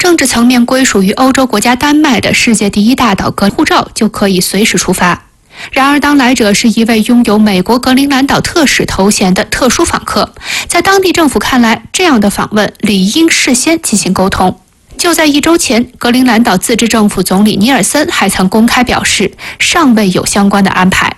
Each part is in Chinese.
政治层面归属于欧洲国家丹麦的世界第一大岛护照就可以随时出发。然而，当来者是一位拥有美国格陵兰岛特使头衔的特殊访客，在当地政府看来，这样的访问理应事先进行沟通。就在1周前，格陵兰岛自治政府总理尼尔森还曾公开表示，尚未有相关的安排。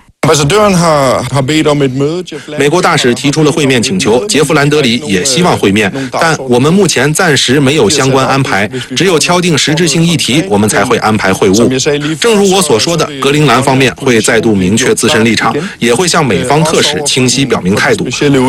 美国大使提出了会面请求，杰夫兰德里也希望会面，但我们目前暂时没有相关安排，只有敲定实质性议题，我们才会安排会晤。正如我所说的，格陵兰方面会再度明确自身立场，也会向美方特使清晰表明态度。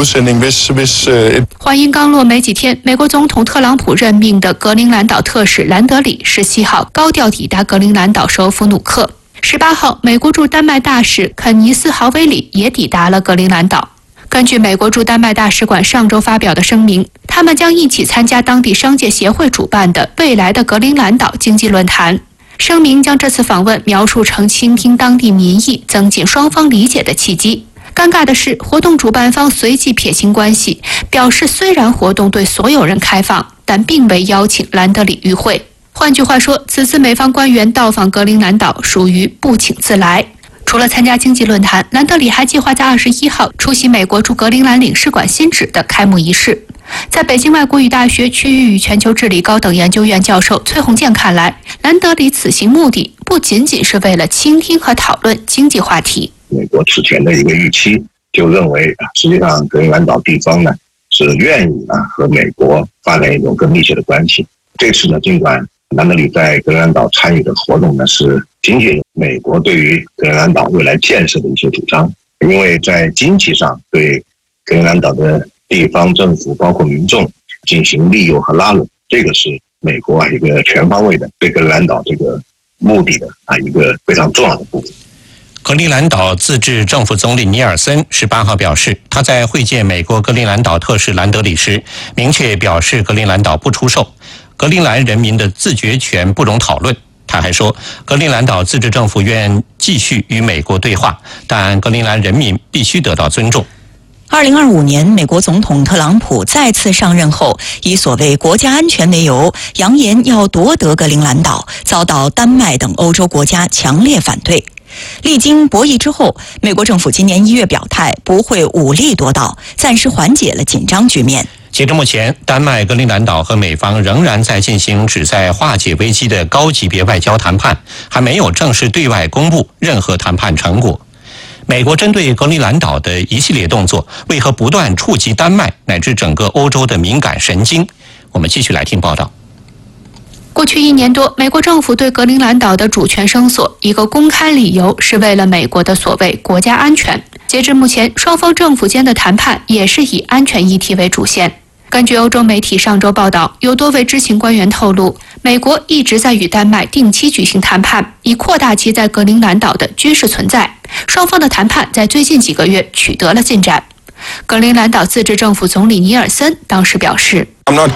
话音刚落没几天，美国总统特朗普任命的格陵兰岛特使兰德里17号高调抵达格陵兰岛首府努克。18号，美国驻丹麦大使肯尼斯·豪维里也抵达了格陵兰岛。根据美国驻丹麦大使馆上周发表的声明，他们将一起参加当地商界协会主办的未来的格陵兰岛经济论坛。声明将这次访问描述成倾听当地民意、增进双方理解的契机。尴尬的是，活动主办方随即撇清关系，表示虽然活动对所有人开放，但并未邀请兰德里与会。换句话说，此次美方官员到访格陵兰岛属于不请自来。除了参加经济论坛，兰德里还计划在21号出席美国驻格陵兰领事馆新址的开幕仪式。在北京外国语大学区域与全球治理高等研究院教授崔洪建看来，兰德里此行目的不仅仅是为了倾听和讨论经济话题。 美国此前的一个预期就认为，实际上格陵兰岛地方呢是愿意和美国发展一种更密切的关系。这次呢，尽管兰德里在格陵兰岛参与的活动呢，是仅仅美国对于格陵兰岛未来建设的一些主张，因为在经济上对格陵兰岛的地方政府包括民众进行利诱和拉拢，这个是美国一个全方位的对格陵兰岛这个目的的一个非常重要的部分。 格陵兰岛自治政府总理尼尔森18号表示，他在会见美国格陵兰岛特使兰德里时，明确表示格陵兰岛不出售，格陵兰人民的自决权不容讨论。他还说，格陵兰岛自治政府愿继续与美国对话，但格陵兰人民必须得到尊重。 2025年，美国总统特朗普再次上任后，以所谓国家安全为由，扬言要夺得格陵兰岛，遭到丹麦等欧洲国家强烈反对。历经博弈之后，美国政府今年1月表态不会武力夺岛，暂时缓解了紧张局面。 截至目前，丹麦、格陵兰岛和美方仍然在进行旨在化解危机的高级别外交谈判，还没有正式对外公布任何谈判成果。美国针对格陵兰岛的一系列动作，为何不断触及丹麦乃至整个欧洲的敏感神经？我们继续来听报道。 过去1年多，美国政府对格陵兰岛的主权声索，一个公开理由是为了美国的所谓国家安全。截至目前，双方政府间的谈判也是以安全议题为主线。根据欧洲媒体上周报道，有多位知情官员透露，美国一直在与丹麦定期举行谈判，以扩大其在格陵兰岛的军事存在。双方的谈判在最近几个月取得了进展。格陵兰岛自治政府总理尼尔森当时表示，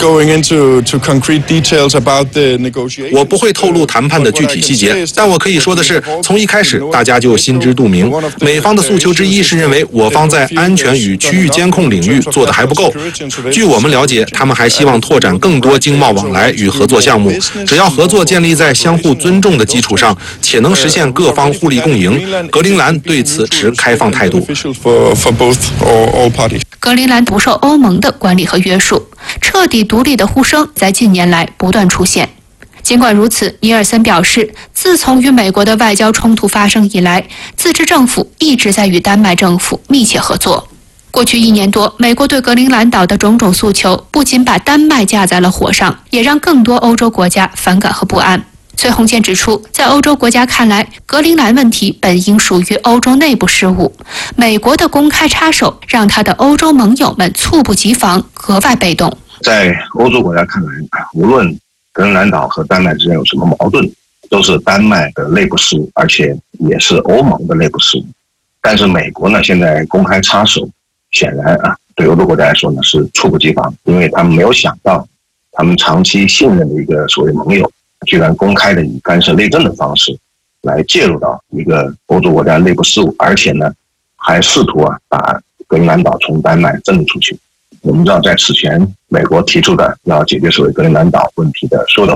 我不会透露谈判的具体细节，但我可以说的是，从一开始大家就心知肚明，美方的诉求之一是认为我方在安全与区域监控领域做得还不够。据我们了解，他们还希望拓展更多经贸往来与合作项目，只要合作建立在相互尊重的基础上，且能实现各方互利共赢，格陵兰对此持开放态度。 格陵兰不受欧盟的管理和约束，彻底独立的呼声在近年来不断出现。尽管如此，尼尔森表示，自从与美国的外交冲突发生以来，自治政府一直在与丹麦政府密切合作。过去1年多，美国对格陵兰岛的种种诉求，不仅把丹麦架在了火上，也让更多欧洲国家反感和不安。崔洪建指出，在欧洲国家看来，格陵兰问题本应属于欧洲内部事务，美国的公开插手让他的欧洲盟友们猝不及防，格外被动。 在欧洲国家看来，无论格陵兰岛和丹麦之间有什么矛盾，都是丹麦的内部事务，而且也是欧盟的内部事务。但是美国呢，现在公开插手，显然对欧洲国家来说呢是猝不及防，因为他们没有想到，他们长期信任的一个所谓盟友，居然公开的以干涉内政的方式来介入到一个欧洲国家内部事务，而且呢还试图把格陵兰岛从丹麦挣出去。我们知道，在此前美国提出的要解决所谓格陵兰岛问题的所有的